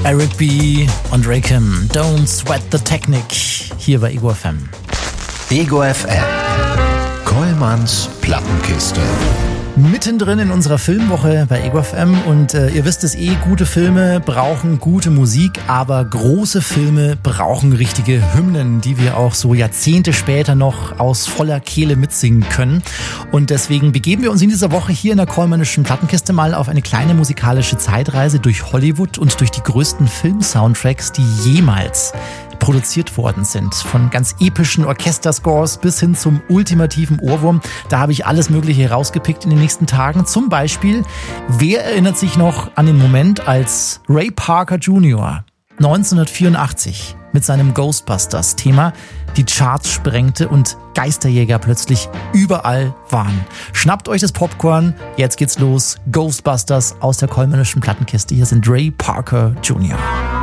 Eric B. und Rakim, Don't Sweat the Technic, hier bei Ego FM. Ego FM, Kollmanns Plattenkiste. Mittendrin in unserer Filmwoche bei Ego FM und ihr wisst es gute Filme brauchen gute Musik, aber große Filme brauchen richtige Hymnen, die wir auch so Jahrzehnte später noch aus voller Kehle mitsingen können. Und deswegen begeben wir uns in dieser Woche hier in der Kollmannischen Plattenkiste mal auf eine kleine musikalische Zeitreise durch Hollywood und durch die größten Film-Soundtracks, die jemals produziert worden sind. Von ganz epischen Orchesterscores bis hin zum ultimativen Ohrwurm. Da habe ich alles Mögliche rausgepickt in den nächsten Tagen. Zum Beispiel, wer erinnert sich noch an den Moment, als Ray Parker Jr. 1984 mit seinem Ghostbusters-Thema die Charts sprengte und Geisterjäger plötzlich überall waren. Schnappt euch das Popcorn, jetzt geht's los. Ghostbusters aus der Kollmannischen Plattenkiste. Hier sind Ray Parker Jr.